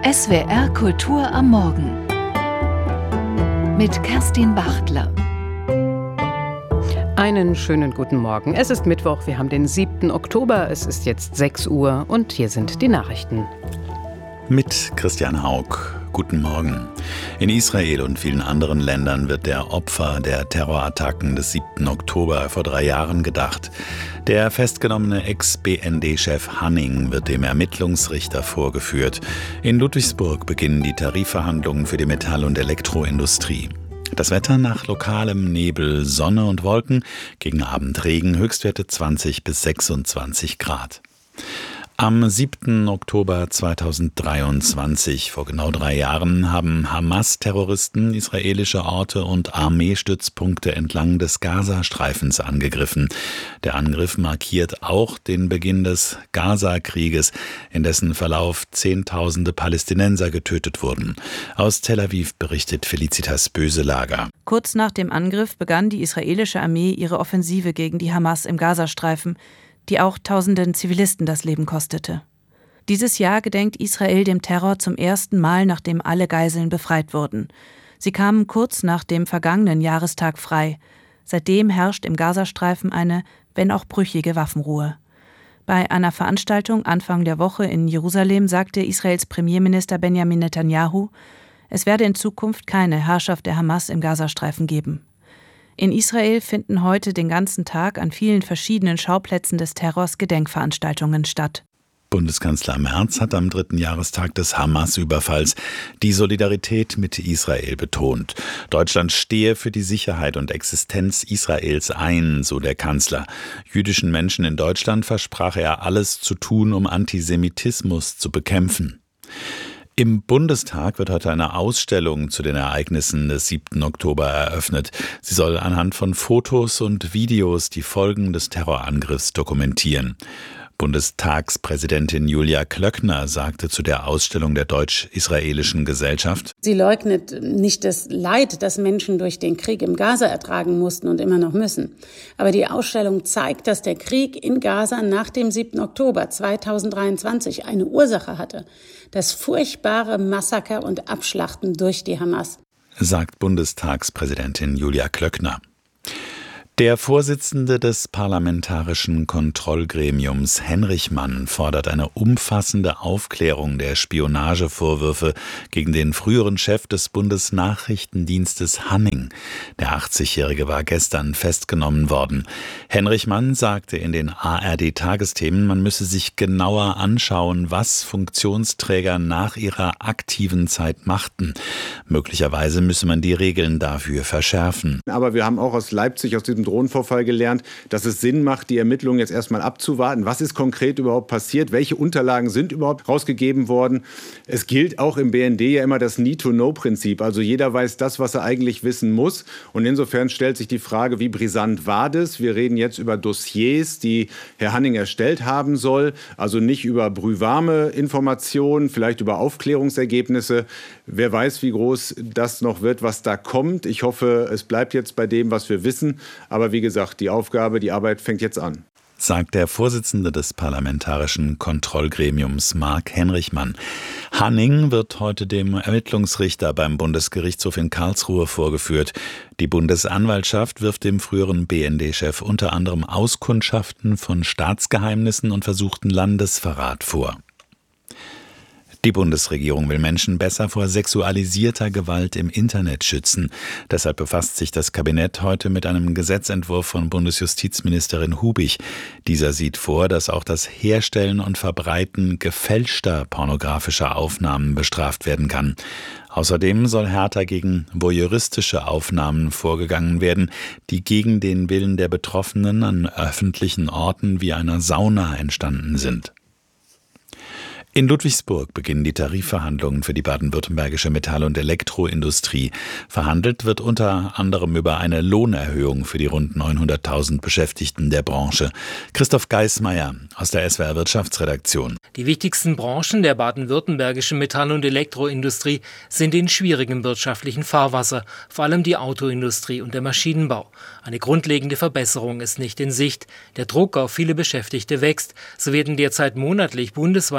SWR Kultur am Morgen mit Kerstin Bachtler. Einen schönen guten Morgen. Es ist Mittwoch, wir haben den 7. Oktober, es ist jetzt 6 Uhr und hier sind die Nachrichten. Mit Christian Haug. Guten Morgen. In Israel und vielen anderen Ländern wird der Opfer der Terrorattacken des 7. Oktober vor 3 Jahren gedacht. Der festgenommene Ex-BND-Chef Hanning wird dem Ermittlungsrichter vorgeführt. In Ludwigsburg beginnen die Tarifverhandlungen für die Metall- und Elektroindustrie. Das Wetter nach lokalem Nebel, Sonne und Wolken, gegen Abend Regen, Höchstwerte 20 bis 26 Grad. Am 7. Oktober 2023, vor genau 3 Jahren, haben Hamas-Terroristen israelische Orte und Armeestützpunkte entlang des Gazastreifens angegriffen. Der Angriff markiert auch den Beginn des Gaza-Krieges, in dessen Verlauf Zehntausende Palästinenser getötet wurden. Aus Tel Aviv berichtet Felicitas Böselager. Kurz nach dem Angriff begann die israelische Armee ihre Offensive gegen die Hamas im Gazastreifen, die auch tausenden Zivilisten das Leben kostete. Dieses Jahr gedenkt Israel dem Terror zum ersten Mal, nachdem alle Geiseln befreit wurden. Sie kamen kurz nach dem vergangenen Jahrestag frei. Seitdem herrscht im Gazastreifen eine, wenn auch brüchige Waffenruhe. Bei einer Veranstaltung Anfang der Woche in Jerusalem sagte Israels Premierminister Benjamin Netanyahu, es werde in Zukunft keine Herrschaft der Hamas im Gazastreifen geben. In Israel finden heute den ganzen Tag an vielen verschiedenen Schauplätzen des Terrors Gedenkveranstaltungen statt. Bundeskanzler Merz hat am 3. Jahrestag des Hamas-Überfalls die Solidarität mit Israel betont. Deutschland stehe für die Sicherheit und Existenz Israels ein, so der Kanzler. Jüdischen Menschen in Deutschland versprach er, alles zu tun, um Antisemitismus zu bekämpfen. Im Bundestag wird heute eine Ausstellung zu den Ereignissen des 7. Oktober eröffnet. Sie soll anhand von Fotos und Videos die Folgen des Terrorangriffs dokumentieren. Bundestagspräsidentin Julia Klöckner sagte zu der Ausstellung der Deutsch-Israelischen Gesellschaft: Sie leugnet nicht das Leid, das Menschen durch den Krieg im Gaza ertragen mussten und immer noch müssen. Aber die Ausstellung zeigt, dass der Krieg in Gaza nach dem 7. Oktober 2023 eine Ursache hatte: das furchtbare Massaker und Abschlachten durch die Hamas, sagt Bundestagspräsidentin Julia Klöckner. Der Vorsitzende des Parlamentarischen Kontrollgremiums, Henrich Mann, fordert eine umfassende Aufklärung der Spionagevorwürfe gegen den früheren Chef des Bundesnachrichtendienstes Hanning. Der 80-Jährige war gestern festgenommen worden. Henrich Mann sagte in den ARD-Tagesthemen, man müsse sich genauer anschauen, was Funktionsträger nach ihrer aktiven Zeit machten. Möglicherweise müsse man die Regeln dafür verschärfen. Aber wir haben auch aus Leipzig, aus diesem Drohnenvorfall gelernt, dass es Sinn macht, die Ermittlungen jetzt erstmal abzuwarten. Was ist konkret überhaupt passiert? Welche Unterlagen sind überhaupt rausgegeben worden? Es gilt auch im BND ja immer das Need-to-Know-Prinzip. Also jeder weiß das, was er eigentlich wissen muss. Und insofern stellt sich die Frage, wie brisant war das? Wir reden jetzt über Dossiers, die Herr Hanning erstellt haben soll. Also nicht über brühwarme Informationen, vielleicht über Aufklärungsergebnisse. Wer weiß, wie groß das noch wird, was da kommt. Ich hoffe, es bleibt jetzt bei dem, was wir wissen. Aber wie gesagt, die Arbeit fängt jetzt an, sagt der Vorsitzende des Parlamentarischen Kontrollgremiums, Marc Henrichmann. Hanning wird heute dem Ermittlungsrichter beim Bundesgerichtshof in Karlsruhe vorgeführt. Die Bundesanwaltschaft wirft dem früheren BND-Chef unter anderem Auskundschaften von Staatsgeheimnissen und versuchten Landesverrat vor. Die Bundesregierung will Menschen besser vor sexualisierter Gewalt im Internet schützen. Deshalb befasst sich das Kabinett heute mit einem Gesetzentwurf von Bundesjustizministerin Hubig. Dieser sieht vor, dass auch das Herstellen und Verbreiten gefälschter pornografischer Aufnahmen bestraft werden kann. Außerdem soll härter gegen voyeuristische Aufnahmen vorgegangen werden, die gegen den Willen der Betroffenen an öffentlichen Orten wie einer Sauna entstanden sind. In Ludwigsburg beginnen die Tarifverhandlungen für die baden-württembergische Metall- und Elektroindustrie. Verhandelt wird unter anderem über eine Lohnerhöhung für die rund 900.000 Beschäftigten der Branche. Christoph Geismeier aus der SWR Wirtschaftsredaktion. Die wichtigsten Branchen der baden-württembergischen Metall- und Elektroindustrie sind in schwierigem wirtschaftlichen Fahrwasser, vor allem die Autoindustrie und der Maschinenbau. Eine grundlegende Verbesserung ist nicht in Sicht. Der Druck auf viele Beschäftigte wächst. So werden derzeit monatlich bundesweit 10.000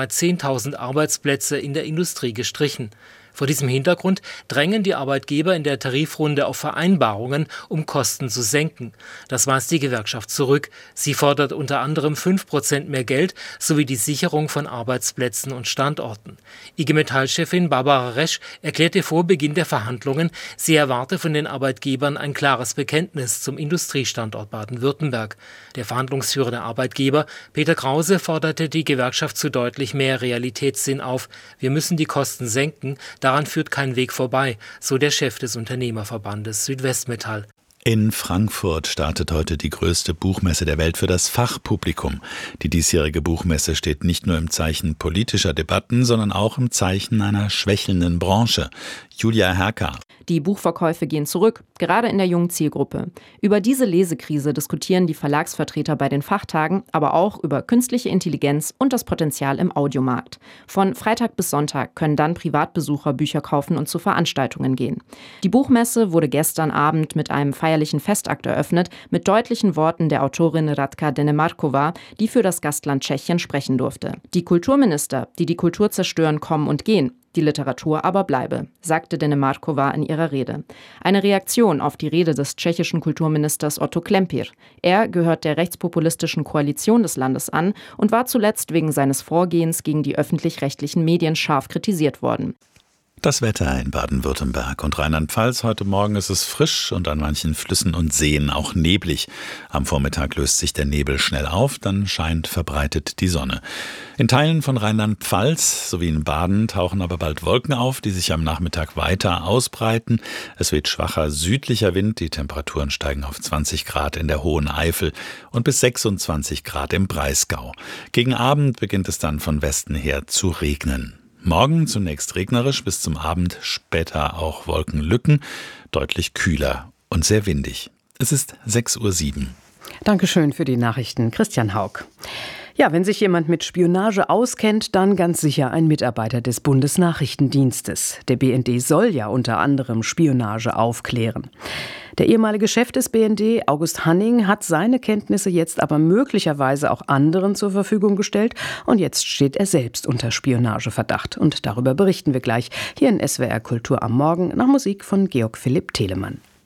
10.000 Arbeitsplätze in der Industrie gestrichen. Vor diesem Hintergrund drängen die Arbeitgeber in der Tarifrunde auf Vereinbarungen, um Kosten zu senken. Das weist die Gewerkschaft zurück. Sie fordert unter anderem 5% mehr Geld sowie die Sicherung von Arbeitsplätzen und Standorten. IG Metall-Chefin Barbara Resch erklärte vor Beginn der Verhandlungen, sie erwarte von den Arbeitgebern ein klares Bekenntnis zum Industriestandort Baden-Württemberg. Der verhandlungsführende Arbeitgeber Peter Krause forderte die Gewerkschaft zu deutlich mehr Realitätssinn auf. Wir müssen die Kosten senken. Daran führt kein Weg vorbei, so der Chef des Unternehmerverbandes Südwestmetall. In Frankfurt startet heute die größte Buchmesse der Welt für das Fachpublikum. Die diesjährige Buchmesse steht nicht nur im Zeichen politischer Debatten, sondern auch im Zeichen einer schwächelnden Branche. Julia Herka. Die Buchverkäufe gehen zurück, gerade in der jungen Zielgruppe. Über diese Lesekrise diskutieren die Verlagsvertreter bei den Fachtagen, aber auch über künstliche Intelligenz und das Potenzial im Audiomarkt. Von Freitag bis Sonntag können dann Privatbesucher Bücher kaufen und zu Veranstaltungen gehen. Die Buchmesse wurde gestern Abend mit einem feierlichen Festakt eröffnet, mit deutlichen Worten der Autorin Radka Denemarkova, die für das Gastland Tschechien sprechen durfte. Die Kulturminister, die die Kultur zerstören, kommen und gehen. Die Literatur aber bleibe, sagte Denemarkova in ihrer Rede. Eine Reaktion auf die Rede des tschechischen Kulturministers Otto Klempir. Er gehört der rechtspopulistischen Koalition des Landes an und war zuletzt wegen seines Vorgehens gegen die öffentlich-rechtlichen Medien scharf kritisiert worden. Das Wetter in Baden-Württemberg und Rheinland-Pfalz. Heute Morgen ist es frisch und an manchen Flüssen und Seen auch neblig. Am Vormittag löst sich der Nebel schnell auf, dann scheint verbreitet die Sonne. In Teilen von Rheinland-Pfalz sowie in Baden tauchen aber bald Wolken auf, die sich am Nachmittag weiter ausbreiten. Es weht schwacher südlicher Wind, die Temperaturen steigen auf 20 Grad in der Hohen Eifel und bis 26 Grad im Breisgau. Gegen Abend beginnt es dann von Westen her zu regnen. Morgen zunächst regnerisch, bis zum Abend später auch Wolkenlücken, deutlich kühler und sehr windig. Es ist 6:07 Uhr. Dankeschön für die Nachrichten, Christian Haug. Ja, wenn sich jemand mit Spionage auskennt, dann ganz sicher ein Mitarbeiter des Bundesnachrichtendienstes. Der BND soll ja unter anderem Spionage aufklären. Der ehemalige Chef des BND, August Hanning, hat seine Kenntnisse jetzt aber möglicherweise auch anderen zur Verfügung gestellt. Und jetzt steht er selbst unter Spionageverdacht. Und darüber berichten wir gleich hier in SWR Kultur am Morgen nach Musik von Georg Philipp Telemann.